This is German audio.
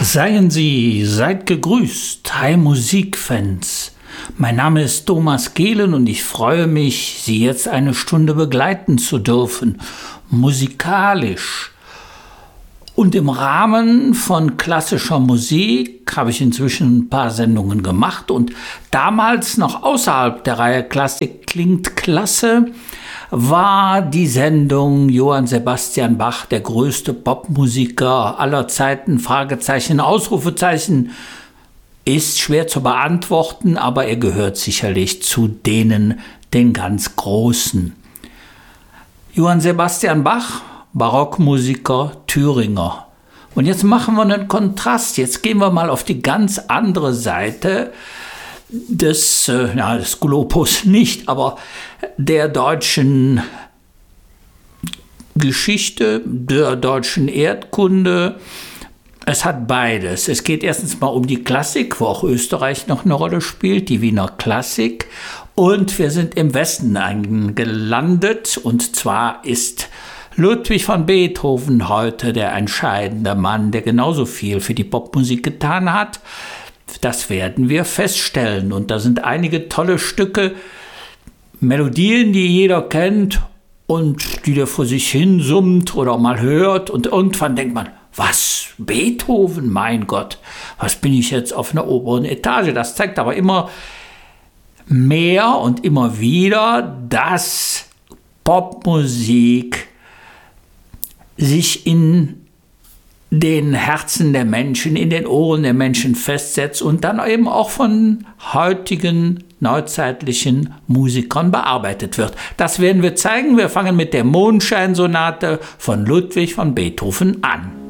Seid gegrüßt, hi Musikfans. Mein Name ist Thomas Gehlen und ich freue mich, Sie jetzt eine Stunde begleiten zu dürfen, musikalisch. Und im Rahmen von klassischer Musik habe ich inzwischen ein paar Sendungen gemacht und damals noch außerhalb der Reihe Klassik klingt klasse, war die Sendung Johann Sebastian Bach, der größte Popmusiker aller Zeiten, Fragezeichen, Ausrufezeichen, ist schwer zu beantworten, aber er gehört sicherlich zu denen, den ganz Großen. Johann Sebastian Bach, Barockmusiker, Thüringer. Und jetzt machen wir einen Kontrast, jetzt gehen wir mal auf die ganz andere Seite des Globus nicht, aber der deutschen Geschichte, der deutschen Erdkunde. Es hat beides. Es geht erstens mal um die Klassik, wo auch Österreich noch eine Rolle spielt, die Wiener Klassik. Und wir sind im Westen angelandet. Und zwar ist Ludwig van Beethoven heute der entscheidende Mann, der genauso viel für die Popmusik getan hat. Das werden wir feststellen. Und da sind einige tolle Stücke, Melodien, die jeder kennt und die der vor sich hin summt oder mal hört. Und irgendwann denkt man, was? Beethoven? Mein Gott, was bin ich jetzt auf einer oberen Etage? Das zeigt aber immer mehr und immer wieder, dass Popmusik sich in den Herzen der Menschen, in den Ohren der Menschen festsetzt und dann eben auch von heutigen, neuzeitlichen Musikern bearbeitet wird. Das werden wir zeigen. Wir fangen mit der Mondscheinsonate von Ludwig van Beethoven an.